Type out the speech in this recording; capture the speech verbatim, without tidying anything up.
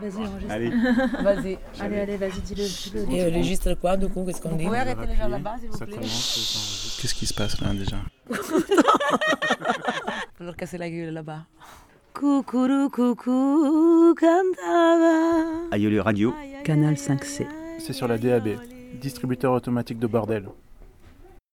vas-y, enregistre. Allez. Vas-y. Allez, allez, vas-y, dis-le. dis-le. Et on enregistre quoi, du coup, qu'est-ce qu'on dit? Vous pouvez arrêter les gens là-bas, s'il vous Ça plaît? commence. Qu'est-ce qui se passe là déjà? Faut leur casser la gueule là-bas. Coucourou, coucou, cantava. Aïeul Radio. Canal cinq C. C'est sur la D A B, distributeur automatique de bordel.